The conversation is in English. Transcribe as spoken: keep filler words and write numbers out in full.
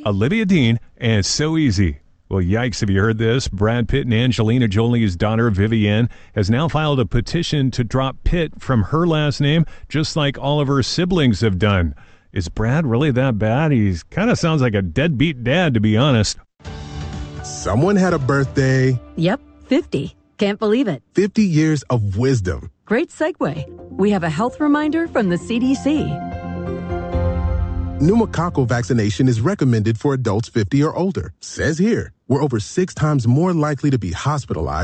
Olivia Dean, and it's so easy. Well, yikes, have you heard this? Brad Pitt and Angelina Jolie's daughter, Vivienne, has now filed a petition to drop Pitt from her last name, just like all of her siblings have done. Is Brad really that bad? He kind of sounds like a deadbeat dad, to be honest. Someone had a birthday. Yep, fifty. Can't believe it. fifty years of wisdom. Great segue. We have a health reminder from the C D C. Pneumococcal vaccination is recommended for adults fifty or older. Says here, we're over six times more likely to be hospitalized